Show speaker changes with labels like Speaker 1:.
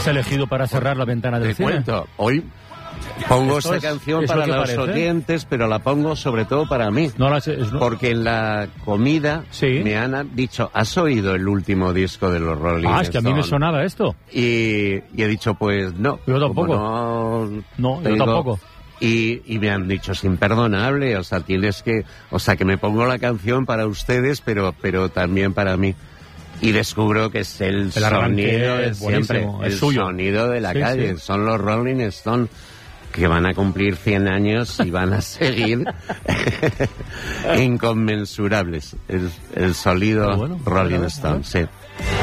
Speaker 1: has elegido para cerrar la ventana del cine?
Speaker 2: Te cuento, hoy pongo
Speaker 1: Esto
Speaker 2: esta
Speaker 1: es-
Speaker 2: canción
Speaker 1: es
Speaker 2: para
Speaker 1: lo que
Speaker 2: los
Speaker 1: parece.
Speaker 2: oyentes, pero la pongo sobre todo para mí.
Speaker 1: No.
Speaker 2: Porque en la comida
Speaker 1: Sí.
Speaker 2: me han dicho, ¿has oído el último disco de los Rolling Stones?
Speaker 1: Es que a mí me sonaba esto.
Speaker 2: Y he dicho, pues no.
Speaker 1: Yo tampoco.
Speaker 2: Como
Speaker 1: No, yo
Speaker 2: tengo-
Speaker 1: tampoco.
Speaker 2: Y me han dicho, es imperdonable, o sea, que me pongo la canción para ustedes, pero también para mí. Y descubro que es el
Speaker 1: arranque
Speaker 2: sonido de
Speaker 1: es
Speaker 2: siempre,
Speaker 1: buenísimo, es
Speaker 2: el
Speaker 1: suyo.
Speaker 2: sonido de la
Speaker 1: Sí,
Speaker 2: calle.
Speaker 1: sí.
Speaker 2: Son los Rolling Stones que van a cumplir 100 años y van a seguir inconmensurables. El sonido
Speaker 1: Pero bueno,
Speaker 2: Rolling
Speaker 1: bueno,
Speaker 2: Stones, sí.